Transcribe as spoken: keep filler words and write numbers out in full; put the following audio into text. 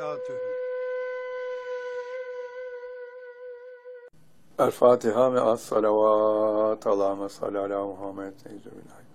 berekatühü. El Fatiha ve as salavat. Allahümme salli ala Muhammed.